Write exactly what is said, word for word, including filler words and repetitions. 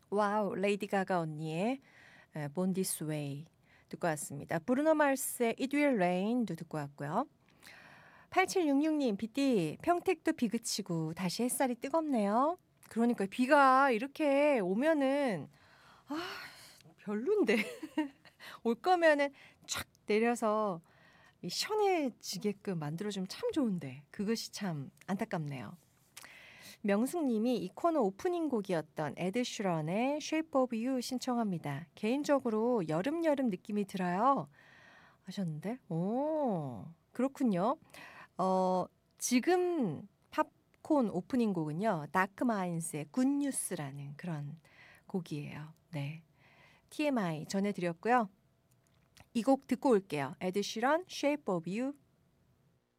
와우, 레이디 가가 언니의 Born This Way 듣고 왔습니다. 브루노 마스의 It Will Rain도 듣고 왔고요. 팔칠육육 님, 비띠 평택도 비 그치고 다시 햇살이 뜨겁네요. 그러니까 비가 이렇게 오면은 아 별론데 올 거면은 촥 내려서 시원해지게끔 만들어주면 참 좋은데 그것이 참 안타깝네요. 명숙님이 이 코너 오프닝 곡이었던 에드 슈런의 Shape of You 신청합니다. 개인적으로 여름 여름 느낌이 들어요. 하셨는데, 오 그렇군요. 어 지금 팝콘 오프닝 곡은요, 다크마인스의 굿뉴스라는 그런 곡이에요. 네, 티엠아이 전해드렸고요. 이 곡 듣고 올게요. 에드 슈런 Shape of You.